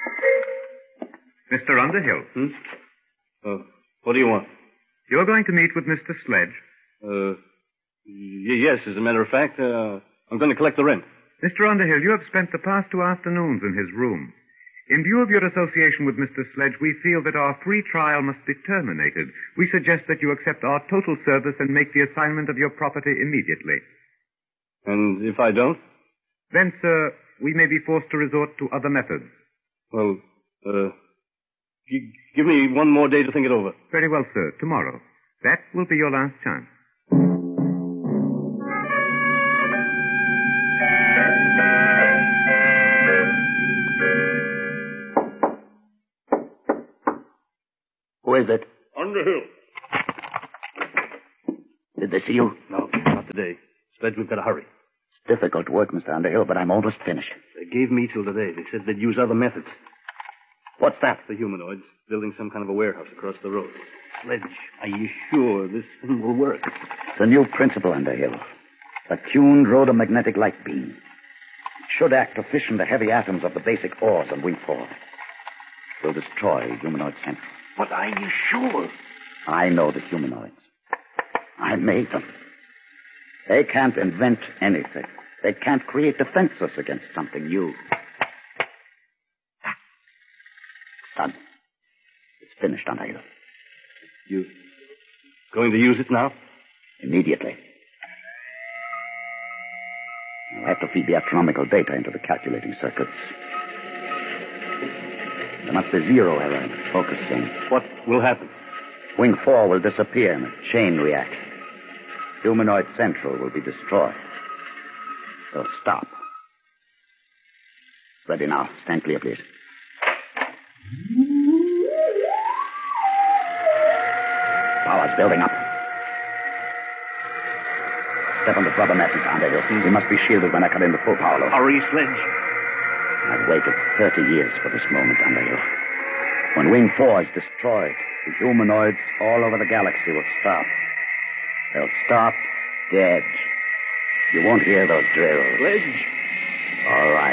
Mr. Underhill. What do you want? You're going to meet with Mr. Sledge? Yes, as a matter of fact, I'm going to collect the rent. Mr. Underhill, you have spent the past 2 afternoons in his room. In view of your association with Mr. Sledge, we feel that our free trial must be terminated. We suggest that you accept our total service and make the assignment of your property immediately. And if I don't? Then, sir, we may be forced to resort to other methods. Well, give me one more day to think it over. Very well, sir. Tomorrow. That will be your last chance. Who is it? Underhill. Did they see you? No, not today. Sledge, we've got to hurry. It's difficult work, Mr. Underhill, but I'm almost finished. They gave me till today. They said they'd use other methods. What's that? The humanoids building some kind of a warehouse across the road. Sledge, are you sure this thing will work? It's a new principle, Underhill. A tuned rhodomagnetic light beam. It should act to fission the heavy atoms of the basic ores on Wing 4. It will destroy Humanoid Central. But are you sure? I know the humanoids. I made them. They can't invent anything. They can't create defenses against something new. It's done. It's finished, Underhill. You going to use it now? Immediately. I'll have to feed the astronomical data into the calculating circuits. There must be zero error in focusing. What will happen? Wing 4 will disappear in a chain reaction. Humanoid Central will be destroyed. They'll stop. Ready now. Stand clear, please. Power's building up. Step on the rubber mat, Mr. Underhill. We must be shielded when I cut in the full power load. Hurry, Sledge. I've waited 30 years for this moment, Underhill. When Wing 4 is destroyed, the humanoids all over the galaxy will stop. They'll stop dead. You won't hear those drills. Sledge. All right.